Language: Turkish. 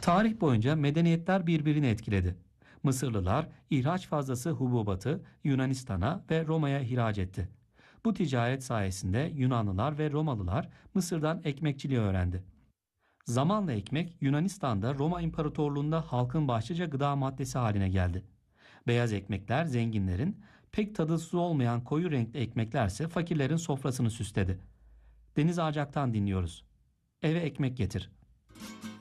Tarih boyunca medeniyetler birbirini etkiledi. Mısırlılar ihraç fazlası hububatı Yunanistan'a ve Roma'ya ihraç etti. Bu ticaret sayesinde Yunanlılar ve Romalılar Mısır'dan ekmekçiliği öğrendi. Zamanla ekmek Yunanistan'da Roma İmparatorluğu'nda halkın başlıca gıda maddesi haline geldi. Beyaz ekmekler zenginlerin, pek tadısı olmayan koyu renkli ekmeklerse fakirlerin sofrasını süsledi. Deniz Acak'tan dinliyoruz. Eve ekmek getir.